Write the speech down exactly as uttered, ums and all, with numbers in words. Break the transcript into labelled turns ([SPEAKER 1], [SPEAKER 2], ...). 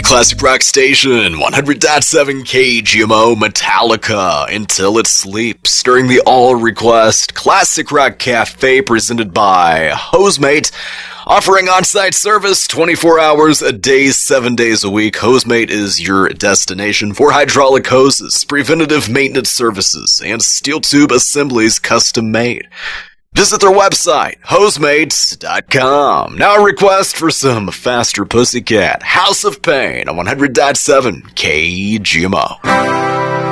[SPEAKER 1] Classic Rock Station, one hundred point seven K G M O, Metallica, Until It Sleeps, during the All Request Classic Rock Cafe presented by Hosemate, offering on-site service twenty-four hours a day, seven days a week. Hosemate is your destination for hydraulic hoses, preventative maintenance services, and steel tube assemblies custom made. Visit their website, hosemates dot com. Now a request for some Faster Pussycat, House of Pain on one hundred point seven K G M O.